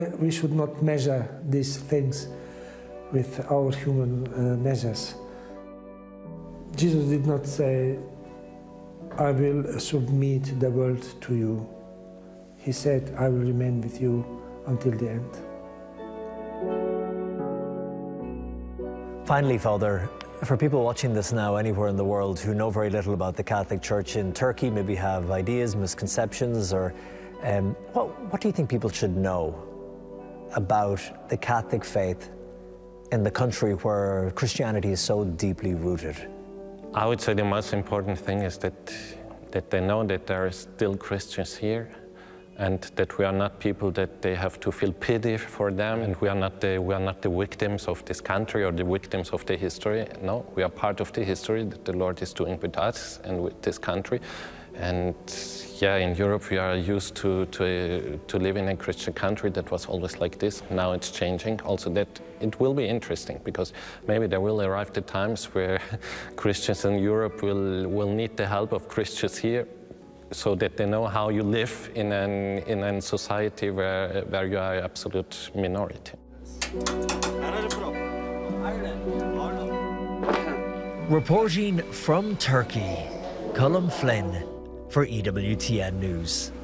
We should not measure these things with our human measures. Jesus did not say, I will submit the world to you. He said, I will remain with you until the end. Finally, Father, for people watching this now anywhere in the world who know very little about the Catholic Church in Turkey, maybe have ideas, misconceptions, or what do you think people should know about the Catholic faith in the country where Christianity is so deeply rooted? I would say the most important thing is that they know that there are still Christians here, and that we are not people that they have to feel pity for them, and we are not the victims of this country or the victims of the history. No, we are part of the history that the Lord is doing with us and with this country. And yeah, in Europe we are used to live in a Christian country that was always like this. Now it's changing. Also that it will be interesting, because maybe there will arrive the times where Christians in Europe will need the help of Christians here, so that they know how you live in a society where you are absolute minority. Reporting from Turkey, Colm Flynn for EWTN News.